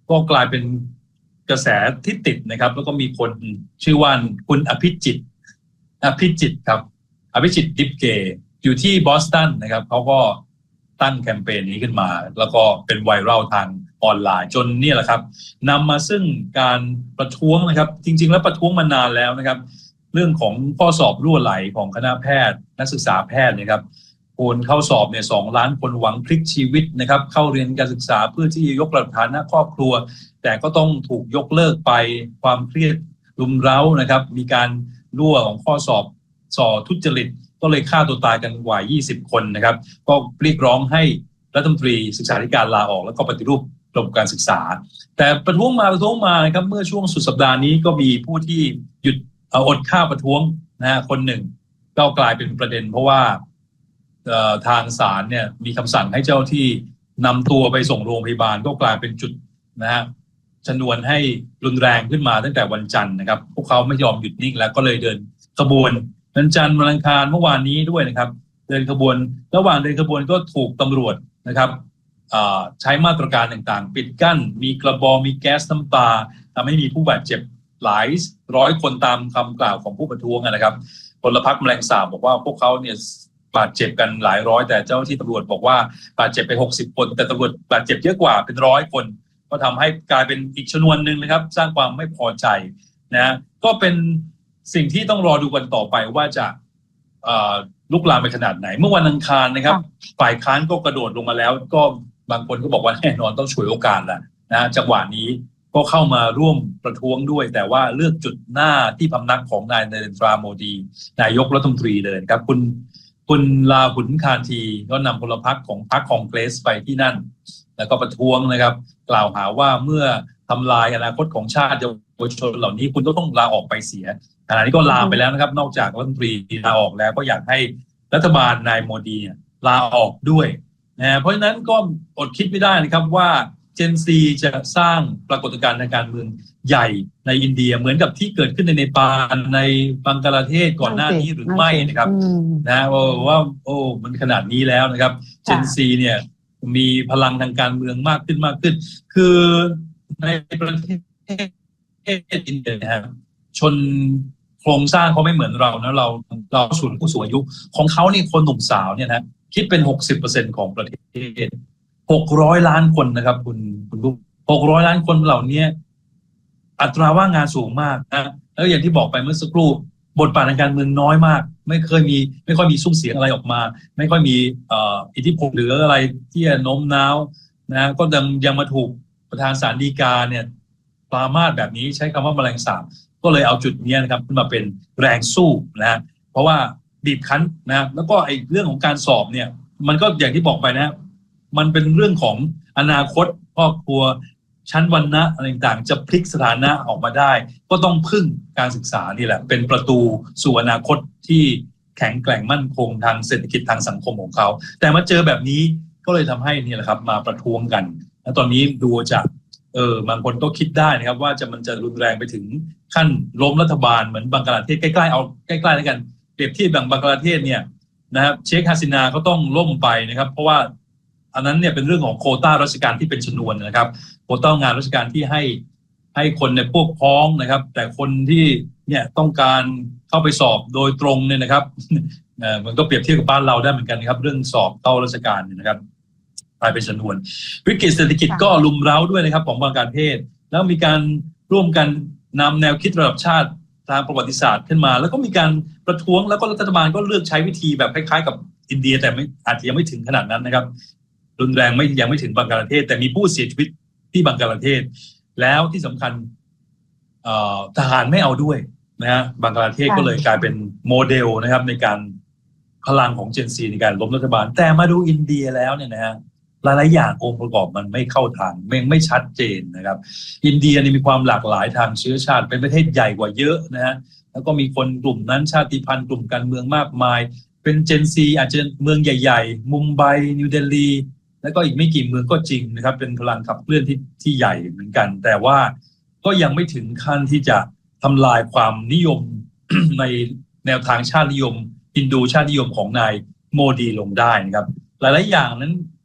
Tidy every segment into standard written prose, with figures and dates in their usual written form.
ก็กลายเป็นกระแสที่ติดนะครับแล้วก็มีคนชื่อว่าคุณอภิจิตครับอภิจิตดิฟเกย์อยู่ที่บอสตันนะครับเขาก็ตั้งแคมเปญนี้ขึ้นมาแล้วก็เป็นไวรัลทางออนไลน์จนนี่แหละครับนำมาซึ่งการประท้วงนะครับจริงๆแล้วประท้วงมานานแล้วนะครับเรื่องของข้อสอบรั่วไหลของคณะแพทย์นักศึกษาแพทย์นะครับคนเข้าสอบเนี่ย2 ล้านคนหวังพลิกชีวิตนะครับเข้าเรียนการศึกษาเพื่อที่จะยกระดับฐานะครอบครัวแต่ก็ต้องถูกยกเลิกไปความเครียดรุมเร้านะครับมีการรั่วของข้อสอบทุจริตก็เลยฆ่าตัวตายกันกว่า20 คนนะครับก็เรียกร้องให้รัฐมนตรีศึกษาธิการลาออกแล้วก็ปฏิรูประบบการศึกษาแต่ประท้วงมานะครับเมื่อช่วงสุดสัปดาห์นี้ก็มีผู้ที่หยุดอดข้าวประท้วงนะฮะคนหนึ่งก็กลายเป็นประเด็นเพราะว่าทางศาลเนี่ยมีคำสั่งให้เจ้าที่นำตัวไปส่งโรงพยาบาลก็กลายเป็นจุดนะฮะชนวนให้รุนแรงขึ้นมาตั้งแต่วันจันทร์นะครับพวกเขาไม่ยอมหยุดนิ่งแล้วก็เลยเดินขบวนวันจันทร์วันอังคารเมื่อวานนี้ด้วยนะครับเดินขบวนระหว่างเดินขบวนก็ถูกตำรวจนะครับใช้มาตรการต่างๆปิดกั้นมีกระบอกมีแก๊สน้ำตาทำให้มีผู้บาดเจ็บหลายร้อยคนตามคำกล่าวของผู้ประท้วงนะครับพลพรรคแมลงสาบบอกว่าพวกเขาเนี่ยบาดเจ็บกันหลายร้อยแต่เจ้าหน้าที่ตำรวจบอกว่าบาดเจ็บไป60 คนแต่ตำรวจบาดเจ็บเยอะกว่าเป็น100 คนก็ทำให้กลายเป็นอีกชนวนหนึ่งนะครับสร้างความไม่พอใจนะก็เป็นสิ่งที่ต้องรอดูกันต่อไปว่าจะลุกลามไปขนาดไหนเมื่อวันอังคารนะครับฝ่ายค้านก็กระโดดลงมาแล้วก็บางคนก็บอกว่าแน่นอนต้องฉวยโอกาสแหละนะจังหวะนี้ก็เข้ามาร่วมประท้วงด้วยแต่ว่าเลือกจุดหน้าที่พำนักของนายนเรนทราโมดีนายกรัฐมนตรีเลยครับคุณลาหุนคานทีก็นำพลพรรคของพรรคคองเกรสไปที่นั่นแล้วก็ประท้วงนะครับกล่าวหาว่าเมื่อทำลายอนาคตของชาติเยาวชนเหล่านี้คุณต้องลาออกไปเสียขณะนี้ก็ลามไปแล้วนะครับนอกจากรัฐมนตรีลาออกแล้วก็อยากให้รัฐบาลนายโมดีลาออกด้วยนะเพราะฉะนั้นก็อดคิดไม่ได้นะครับว่าเจนซีจะสร้างปรากฏการณ์ทางการเมืองใหญ่ในอินเดียเหมือนกับที่เกิดขึ้นในเนปาลในบังกลาเทศก่อนหน้านี้หรือไม่นะครับนะว่ามันขนาดนี้แล้วนะครับเจนซีเนี่ยมีพลังทางการเมืองมากขึ้นคือในประเทศอินเดียนะครับชนโครงสร้างเขาไม่เหมือนเรานะเราส่วนผู้สูงอายุของเขานี่คนหนุ่มสาวเนี่ยนะคิดเป็น 60% ของประเทศ600 ล้านคนนะครับคุณลูก600 ล้านคนเหล่านี้อัตราว่างงานสูงมากนะแล้วอย่างที่บอกไปเมื่อสักครู่บทบาททางการเมืองน้อยมากไม่ค่อยมีซุ้มเสียงอะไรออกมาไม่ค่อยมีอิทธิพลหรืออะไรที่จะโน้มน้าวนะก็ยังมาถูกประธานศาลฎีกาเนี่ยปรามาสแบบนี้ใช้คำว่าแมลงสาบก็เลยเอาจุดนี้นะครับขึ้นมาเป็นแรงสู้นะเพราะว่าบีบคั้นนะแล้วก็ไอ้เรื่องของการสอบเนี่ยมันก็อย่างที่บอกไปนะมันเป็นเรื่องของอนาคตครอบครัวชั้นวรรณะอะไรต่างๆจะพลิกสถานะออกมาได้ก็ต้องพึ่งการศึกษานี่แหละเป็นประตูสู่อนาคตที่แข็งแกร่งมั่นคงทางเศรษฐกิจทางสังคมของเขาแต่มาเจอแบบนี้ก็เลยทำให้นี่แหละครับมาประท้วงกันและตอนนี้ดูจากบางคนก็คิดได้นะครับว่ามันจะรุนแรงไปถึงขั้นล้มรัฐบาลเหมือนบังกลาเทศใกล้ๆเอาใกล้ๆแล้วกันเปรียบเทียบบังกลาเทศเนี่ยนะครับเชคฮาซินาก็ต้องล่มไปนะครับเพราะว่าอันนั้นเนี่ยเป็นเรื่องของโควต้าราชการที่เป็นชนวนนะครับโควต้างานราชการที่ให้คนในพวกพ้องนะครับแต่คนที่เนี่ยต้องการเข้าไปสอบโดยตรงเนี่ยนะครับมันก็เปรียบเทียบกับบ้านเราได้เหมือนกันนะครับเรื่องสอบเข้าราชการเนี่ยนะครับกลายเป็นชนวนวิกฤตเศรษฐกิจก็ลุมเร้าด้วยนะครับของบังกลาเทศแล้วมีการร่วมกันนำแนวคิดระดับชาติทางประวัติศาสตร์ขึ้นมาแล้วก็มีการประท้วงแล้วก็รัฐบาลก็เลือกใช้วิธีแบบคล้ายๆกับอินเดียแต่อาจจะยังไม่ถึงขนาดนั้นนะครับรุนแรงยังไม่ถึงบังกลาเทศแต่มีผู้เสียชีวิตที่บังกลาเทศแล้วที่สำคัญทหารไม่เอาด้วยนะฮะบังกลาเทศก็เลยกลายเป็นโมเดลนะครับในการพลังของเจนซีในการล้มรัฐบาลแต่มาดูอินเดียแล้วเนี่ยนะฮะหลายๆอย่างองค์ประกอบมันไม่เข้าทางไม่ชัดเจนนะครับอินเดียนี่มีความหลากหลายทางเชื้อชาติเป็นประเทศใหญ่กว่าเยอะนะฮะแล้วก็มีคนกลุ่มนั้นชาติพันธุ์กลุ่มการเมืองมากมายเป็นเจนซีอาจจะเมืองใหญ่ๆมุมไบนิวเดลีแล้วก็อีกไม่กี่เมืองก็จริงนะครับเป็นพลังขับเคลื่อนที่ใหญ่เหมือนกันแต่ว่าก็ยังไม่ถึงขั้นที่จะทำลายความนิยม ในแนวทางชาตินิยมฮินดูชาตินิยมของนายโมดีลงได้นะครับหลายๆอย่างนั้น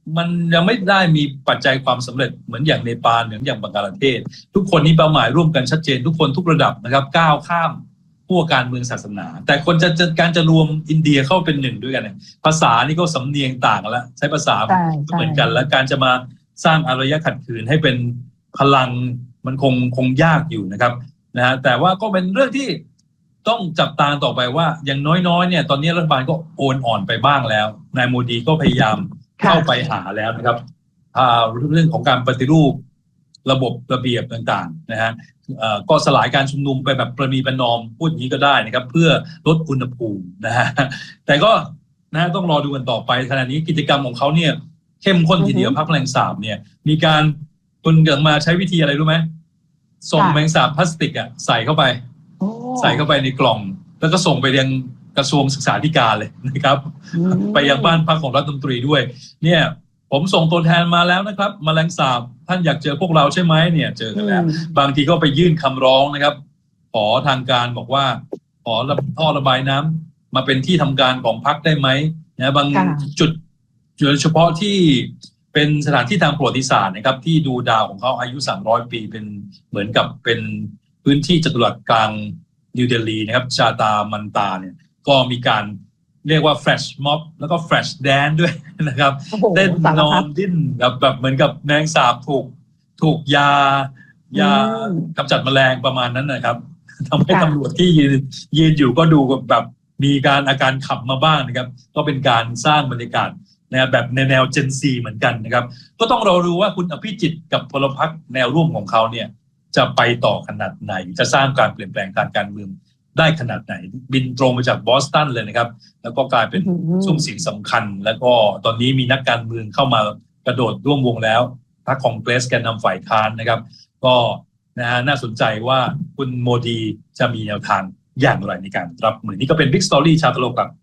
มันยังไม่ได้มีปัจจัยความสำเร็จเหมือนอย่างเนปาลเหมือนอย่างบังกลาเทศทุกคนนี่เป้าหมายร่วมกันชัดเจนทุกคนทุกระดับนะครับก้าวข้ามพวกการเมืองศาสนาแต่คนการจะรวมอินเดียเข้าเป็นหนึ่งด้วยกันเนี่ยภาษานี่ก็สำเนียงต่างแล้วใช้ภาษาเหมือนกันแล้วการจะมาสร้างอารยะขัดขืนให้เป็นพลังมันคงยากอยู่นะครับนะฮะแต่ว่าก็เป็นเรื่องที่ต้องจับตาต่อไปว่าอย่างน้อยๆเนี่ยตอนนี้รัฐบาลก็โอนอ่อนไปบ้างแล้วนายโมดีก็พยายามเข้าไปหาแล้วนะครับเรื่องของการปฏิรูประบบระเบียบต่างๆนะฮะก็สลายการชุมนุมไปแบบประนีประนอมพูดอย่างนี้ก็ได้นะครับเพื่อลดอุณหภูมินะฮะแต่ก็นะต้องรอดูกันต่อไปขณะนี้กิจกรรมของเขาเนี่ยเข้มข้นทีเดียวพรรคแมลงสาบเนี่ยมีการคนเกิดมาใช้วิธีอะไรรู้ไหมส่งแมลงสาบพลาสติกอ่ะใส่เข้าไปในกล่องแล้วก็ส่งไปยังกระทรวงศึกษาธิการเลยนะครับไปยังบ้านพักของรัฐมนตรีด้วยเนี่ยผมส่งตัวแทนมาแล้วนะครับแมลงสาบท่านอยากเจอพวกเราใช่ไหมเนี่ยเจอกันแล้วบางทีก็ไปยื่นคำร้องนะครับขอทางการบอกว่าขอท่อระบายน้ำมาเป็นที่ทำการของพรรคได้ไหมนะบางจุดโดยเฉพาะที่เป็นสถานที่ทางประวัติศาสตร์นะครับที่ดูดาวของเขาอายุ300 ปีเป็นเหมือนกับเป็นพื้นที่จัตุรัสกลางนิวเดลีนะครับชาตามันตาเนี่ยก็มีการเรียกว่าแฟลชม็อบแล้วก็แฟลชแดนด้วยนะครับเต้นนอนดิ้นแบบเหมือนกับแมลงสาบถูกยากำจัดแมลงประมาณนั้นนะครับทำให้ตำรวจที่ยืนอยู่ก็ดูแบบมีอาการขับมาบ้างนะครับก็เป็นการสร้างบรรยากาศนะแบบแนวเจนซีเหมือนกันนะครับก็ต้องเราดูว่าคุณอภิจิตรกับพลพรรคแนวร่วมของเขาเนี่ยจะไปต่อขนาดไหนจะสร้างการเปลี่ยนแปลงทางการเมืองได้ขนาดไหนบินตรงมาจากบอสตันเลยนะครับแล้วก็กลายเป็นซุ้มเสียงสำคัญแล้วก็ตอนนี้มีนักการเมืองเข้ามากระโดดร่วมวงแล้วพรรคคองเกรสแกนนำฝ่ายค้านนะครับก็น่าสนใจว่าคุณโมดีจะมีแนวทางอย่างไรในการรับมือนี่ก็เป็น Big Story ชาวตลกครับ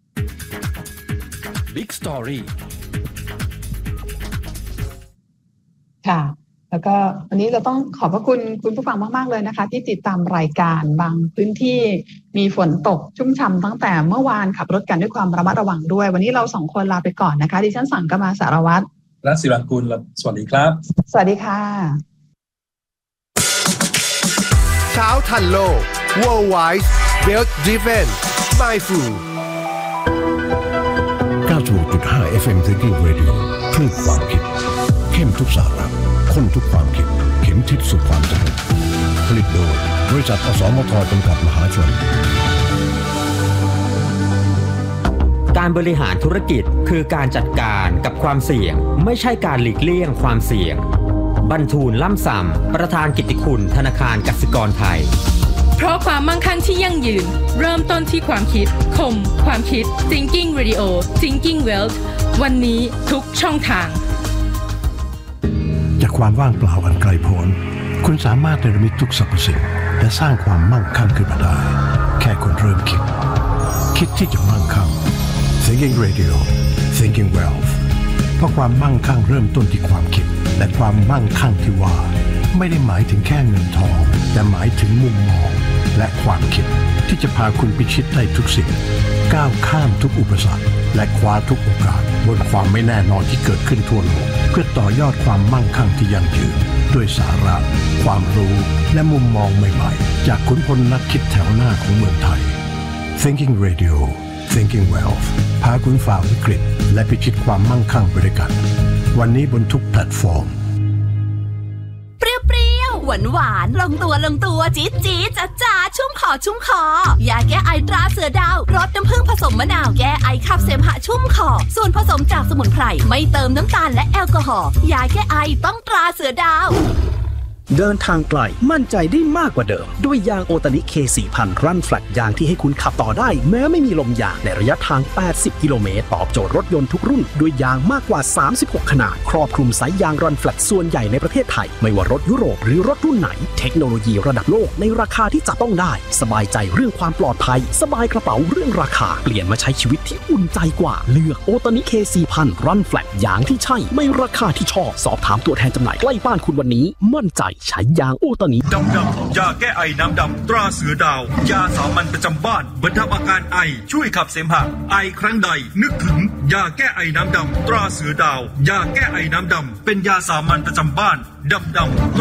Big Story ค่ะแล้วก็วันนี้เราต้องขอบพระคุณคุณผู้ฟังมากๆเลยนะคะที่ติดตามรายการบางพื้นที่มีฝนตกชุ่มฉ่ำตั้งแต่เมื่อวานขับรถกันด้วยความระมัดระวังด้วยวันนี้เราสองคนลาไปก่อนนะคะดิฉันสังกมาสารวัตรและศิรังกูลสวัสดีครับสวัสดีค่ะเช้าทันโลก Worldwide Wealth Driven Mindful 96.5 FM Thinking Radio คลื่นความคิดเข้มทุกสาระข้นทุกความคิดเข็มทิศสู่ความสำเร็จผลิตโดยบริษัทอสมทจำกัดมหาชนการบริหารธุรกิจคือการจัดการกับความเสี่ยงไม่ใช่การหลีกเลี่ยงความเสี่ยงบรรทูลล่ำซำประธานกิตติคุณธนาคารกสิกรไทยเพราะความมั่งคั่งที่ยั่งยืนเริ่มต้นที่ความคิดคมความคิด Thinking Radio Thinking Wealth วันนี้ทุกช่องทางจากความว่างเปล่าอันไกลโพ้นคุณสามารถเนรมิตทุกสรรพสิ่งและสร้างความมั่งคั่งขึ้นมาได้แค่คุณเริ่มคิดที่จะมั่งคั่ง Thinking Radio Thinking Wealth เพราะความมั่งคั่งเริ่มต้นที่ความคิดและความมั่งคั่งที่ว่าไม่ได้หมายถึงแค่เงินทองแต่หมายถึงมุมมองและความคิดที่จะพาคุณพิชิตได้ทุกสิ่งก้าวข้ามทุกอุปสรรคและคว้าทุกโอกาสบนความไม่แน่นอนที่เกิดขึ้นทั่วโลกเพื่อต่อยอดความมั่งคั่งที่ยั่งยืนด้วยสาระความรู้และมุมมองใหม่ๆจากขุนพลนักคิดแถวหน้าของเมืองไทย Thinking Radio Thinking Wealth พาคุณฝ่าวิกฤตและพิชิตความมั่งคั่งไปด้วยกันวันนี้บนทุกแพลตฟอร์มหวานลงตัวจี๊ดจ๊าชุ่มคอยาแก้ไอตราเสือดาวรสน้ำผึ้งผสมมะนาวแก้ไอขับเสมหะชุ่มคอส่วนผสมจากสมุนไพรไม่เติมน้ำตาลและแอลกอฮอล์ยาแก้ไอต้องตราเสือดาวเดินทางไกลมั่นใจได้มากกว่าเดิมด้วยยางโอตานิ K4000 รันแฟลตยางที่ให้คุณขับต่อได้แม้ไม่มีลมยางในระยะทาง80กิโลเมตรตอบโจทย์รถยนต์ทุกรุ่นด้วยยางมากกว่า36ขนาดครอบคลุมสายยางรันแฟลตส่วนใหญ่ในประเทศไทยไม่ว่ารถยุโรปหรือรถรุ่นไหนเทคโนโลยีระดับโลกในราคาที่จับต้องได้สบายใจเรื่องความปลอดภัยสบายกระเป๋าเรื่องราคาเปลี่ยนมาใช้ชีวิตที่อุ่นใจกว่าเลือกโอตานิ K4000 รันแฟลตยางที่ใช่ไม่ราคาที่ชอบสอบถามตัวแทนจำหน่ายใกล้บ้านคุณวันนี้มั่นใจใช้ยางโอตานิดำยาแก้ไอน้ำดำตราเสือดาวยาสามัญประจำบ้านบรรเทาอาการไอช่วยขับเสมหะไอครั้งใดนึกถึงยาแก้ไอน้ำดำตราเสือดาวยาแก้ไอน้ำดำเป็นยาสามัญประจำบ้านดำต